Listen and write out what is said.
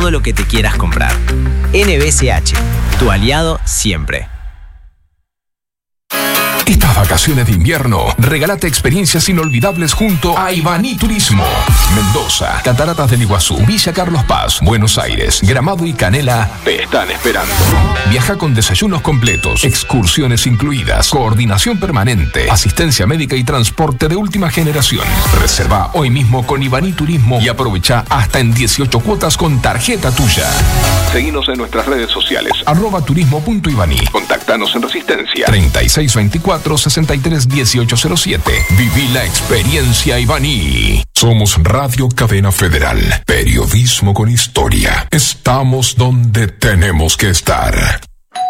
todo lo que te quieras comprar. NBCH, tu aliado siempre. Estas vacaciones de invierno, regálate experiencias inolvidables junto a Ibaní Turismo. Mendoza, Cataratas del Iguazú, Villa Carlos Paz, Buenos Aires, Gramado y Canela te están esperando. Viaja con desayunos completos, excursiones incluidas, coordinación permanente, asistencia médica y transporte de última generación. Reserva hoy mismo con Ibaní Turismo y aprovecha hasta en 18 cuotas con tarjeta tuya. Seguinos en nuestras redes sociales, @turismo.ibaní. Contactanos en Resistencia 3624-631807. Viví la experiencia Ibaní. Somos Radio Cadena Federal. Periodismo con historia. Estamos donde tenemos que estar.